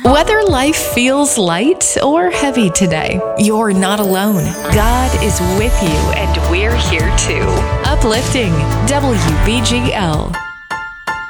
Whether life feels light or heavy today, you're not alone. God is with you, and we're here too. Uplifting WBGL.